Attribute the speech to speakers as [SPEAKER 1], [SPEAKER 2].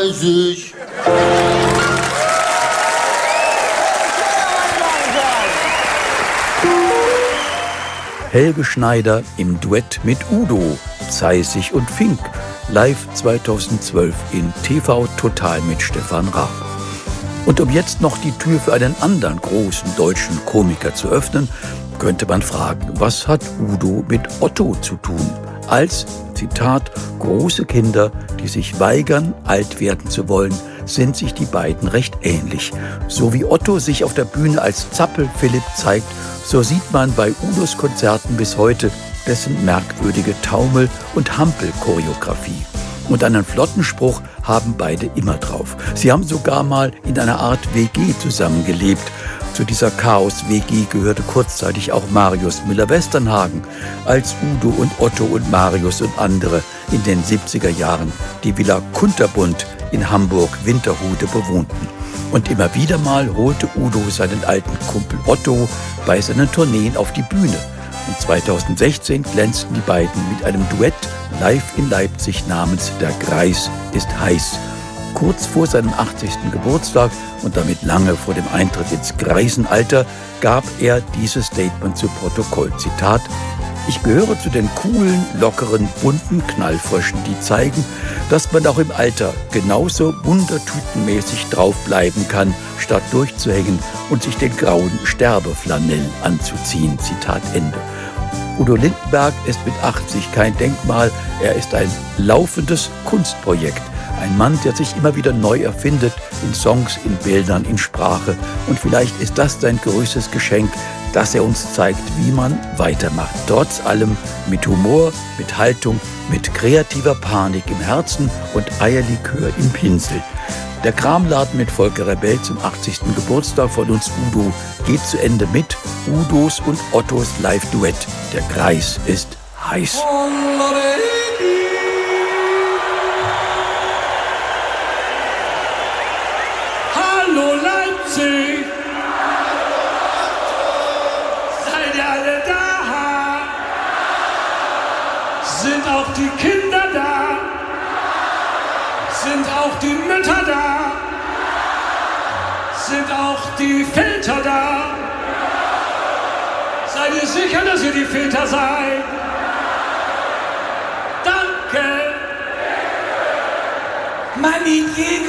[SPEAKER 1] 30.
[SPEAKER 2] Helge Schneider im Duett mit Udo, Zeissig und Fink, live 2012 in TV Total mit Stefan Raab. Und um jetzt noch die Tür für einen anderen großen deutschen Komiker zu öffnen, könnte man fragen, was hat Udo mit Otto zu tun? Als, Zitat, große Kinder, die sich weigern, alt werden zu wollen, sind sich die beiden recht ähnlich. So wie Otto sich auf der Bühne als Zappel-Philipp zeigt, so sieht man bei Udos Konzerten bis heute dessen merkwürdige Taumel- und Hampel-Choreografie. Und einen flotten Spruch haben beide immer drauf. Sie haben sogar mal in einer Art WG zusammengelebt. Zu dieser Chaos-WG gehörte kurzzeitig auch Marius Müller-Westernhagen, als Udo und Otto und Marius und andere in den 70er Jahren die Villa Kunterbund in Hamburg-Winterhude bewohnten. Und immer wieder mal holte Udo seinen alten Kumpel Otto bei seinen Tourneen auf die Bühne. Und 2016 glänzten die beiden mit einem Duett live in Leipzig namens Der Greis ist heiß. Kurz vor seinem 80. Geburtstag und damit lange vor dem Eintritt ins Greisenalter gab er dieses Statement zu Protokoll. Zitat: Ich gehöre zu den coolen, lockeren, bunten Knallfröschen, die zeigen, dass man auch im Alter genauso wundertütenmäßig draufbleiben kann, statt durchzuhängen und sich den grauen Sterbeflanell anzuziehen. Zitat Ende. Udo Lindenberg ist mit 80 kein Denkmal, er ist ein laufendes Kunstprojekt. Ein Mann, der sich immer wieder neu erfindet, in Songs, in Bildern, in Sprache. Und vielleicht ist das sein größtes Geschenk, dass er uns zeigt, wie man weitermacht. Trotz allem mit Humor, mit Haltung, mit kreativer Panik im Herzen und Eierlikör im Pinsel. Der Kramladen mit Volker Rebell zum 80. Geburtstag von uns Udo geht zu Ende mit Udos und Ottos Live-Duett. Der Greis ist heiß.
[SPEAKER 3] Hallo Leipzig! Seid ihr alle da? Sind auch die Kinder da? Sind auch die Mütter da? Sind auch die Väter da? Seid ihr sicher, dass ihr die Väter seid? Danke! Manni,